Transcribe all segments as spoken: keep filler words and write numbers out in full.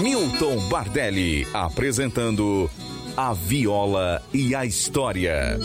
Milton Bardelli, apresentando A Viola e a História.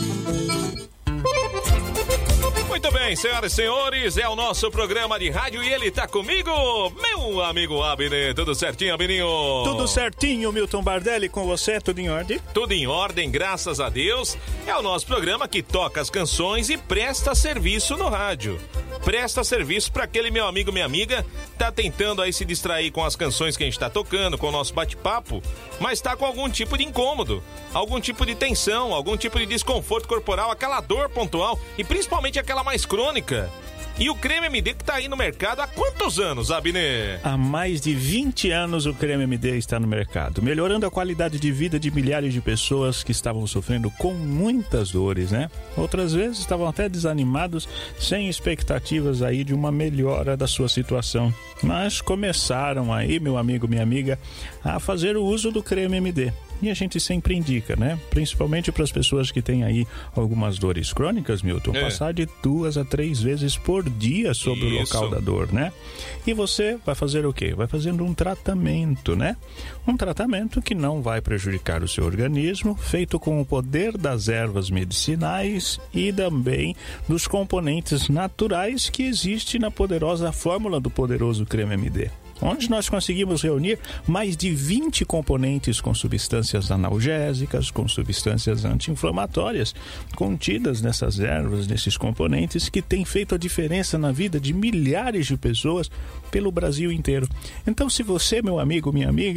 Muito bem, senhoras e senhores, é o nosso programa de rádio e ele tá comigo, meu amigo Abner. Tudo certinho, Abininho? Tudo certinho, Milton Bardelli, com você, tudo em ordem? Tudo em ordem, graças a Deus. É o nosso programa que toca as canções e presta serviço no rádio. Presta serviço para aquele meu amigo, minha amiga, tá tentando aí se distrair com as canções que a gente tá tocando, com o nosso bate-papo, mas tá com algum tipo de incômodo, algum tipo de tensão, algum tipo de desconforto corporal, aquela dor pontual e principalmente aquela mais crônica. E o Creme M D que tá aí no mercado há quantos anos, Abner? Há mais de vinte anos o Creme M D está no mercado, melhorando a qualidade de vida de milhares de pessoas que estavam sofrendo com muitas dores, né? Outras vezes estavam até desanimados, sem expectativas aí de uma melhora da sua situação. Mas começaram aí, meu amigo, minha amiga, a fazer o uso do Creme M D. E a gente sempre indica, né? Principalmente para as pessoas que têm aí algumas dores crônicas, Milton, é. passar de duas a três vezes por dia sobre Isso. o local da dor, né? E você vai fazer o quê? Vai fazendo um tratamento, né? Um tratamento que não vai prejudicar o seu organismo, feito com o poder das ervas medicinais e também dos componentes naturais que existe na poderosa fórmula do poderoso Creme M D. Onde nós conseguimos reunir mais de vinte componentes com substâncias analgésicas, com substâncias anti-inflamatórias, contidas nessas ervas, nesses componentes, que têm feito a diferença na vida de milhares de pessoas pelo Brasil inteiro. Então, se você, meu amigo, minha amiga,